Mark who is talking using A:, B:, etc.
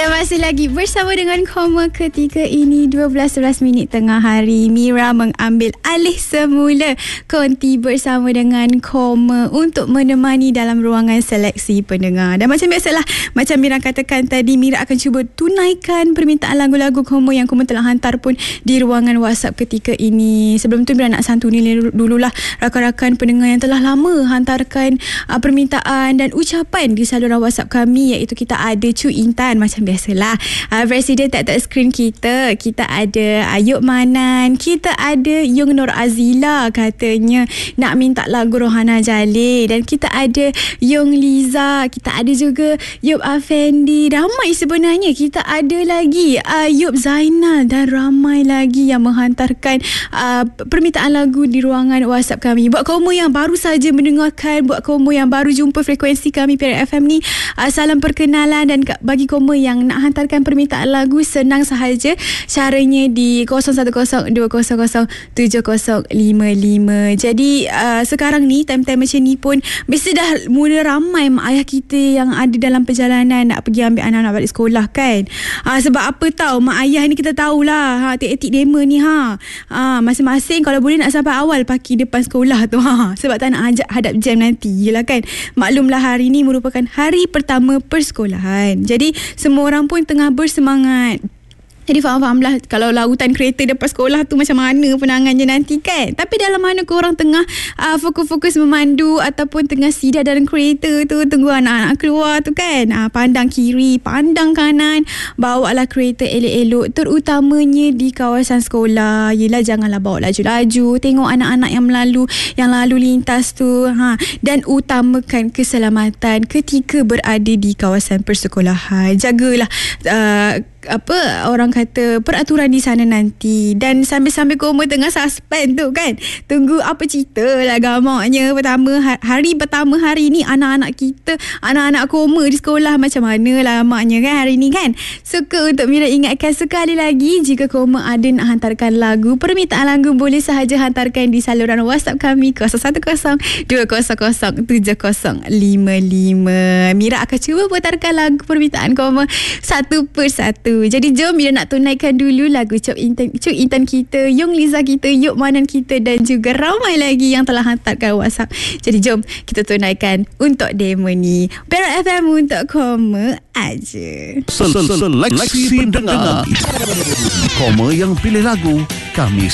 A: Kita masih lagi bersama dengan Koma ketika ini 12:11 tengah hari. Mira mengambil alih semula konti bersama dengan Koma untuk menemani dalam ruangan seleksi pendengar. Dan macam biasalah, macam Mira katakan tadi, Mira akan cuba tunaikan permintaan lagu-lagu Koma yang Koma telah hantar pun di ruangan WhatsApp ketika ini. Sebelum tu Mira nak santuni dululah rakan-rakan pendengar yang telah lama hantarkan permintaan dan ucapan di saluran WhatsApp kami, iaitu kita ada Cu Intan. Macam biasalah, Presiden tak screen kita ada Ayub Manan, kita ada Yung Nur Azila katanya nak minta lagu Rohana Jalil, dan kita ada Yung Liza, kita ada juga Yub Afendi. Ramai sebenarnya, kita ada lagi Ayub Zainal dan ramai lagi yang menghantarkan permintaan lagu di ruangan WhatsApp kami. Buat kamu yang baru saja mendengarkan, buat kamu yang baru jumpa frekuensi kami Perak FM ni, salam perkenalan. Dan bagi kamu yang nak hantarkan permintaan lagu, senang sahaja caranya di 0102007055. Jadi sekarang ni time-time macam ni pun mesti dah mula ramai mak ayah kita yang ada dalam perjalanan nak pergi ambil anak-anak balik sekolah kan. Sebab apa tahu, mak ayah ni kita tahulah taktik demo ni masing-masing kalau boleh nak sampai awal parking depan sekolah tu sebab tak nak hadap jam nanti. Yelah kan, maklumlah hari ni merupakan hari pertama persekolahan. Jadi semua orang pun tengah bersemangat. Jadi faham-fahamlah kalau lautan kereta depan sekolah tu macam mana penangannya nanti kan. Tapi dalam mana korang tengah fokus-fokus memandu ataupun tengah sidar dalam kereta tu, tunggu anak-anak keluar tu kan, pandang kiri, pandang kanan, bawalah kereta elok-elok, terutamanya di kawasan sekolah. Yelah, janganlah bawa laju-laju, tengok anak-anak yang lalu lintas tu, dan utamakan keselamatan ketika berada di kawasan persekolahan. Jagalah orang kata peraturan di sana nanti. Dan sambil-sambil Koma tengah suspend tu kan, tunggu apa cerita lah gamaknya hari pertama hari ni anak-anak kita, anak-anak Koma di sekolah macam mana lah gamaknya kan hari ni kan. Suka untuk Mira ingatkan sekali lagi, jika Koma ada nak hantarkan lagu, permintaan lagu, boleh sahaja hantarkan di saluran WhatsApp kami 0102007055. Mira akan cuba putarkan lagu permintaan Koma satu persatu. Jadi jom Mira nak tunaikan dulu lagu Cu Intan kita, Yung Liza kita, Yub Manan kita, dan juga ramai lagi yang telah hantarkan WhatsApp. Jadi jom kita tunaikan untuk demo ni. Perak FM untuk Koma aja.
B: Seleksi pendengar Koma yang pilih lagu, kami